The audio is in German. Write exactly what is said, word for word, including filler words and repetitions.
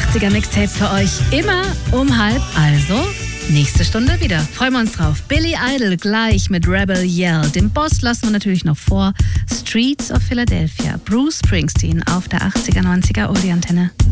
achtziger Mixtape für euch immer um halb, also nächste Stunde wieder. Freuen wir uns drauf. Billy Idol gleich mit Rebel Yell. Den Boss lassen wir natürlich noch vor. Streets of Philadelphia. Bruce Springsteen auf der achtziger, neunziger Oldie-Antenne.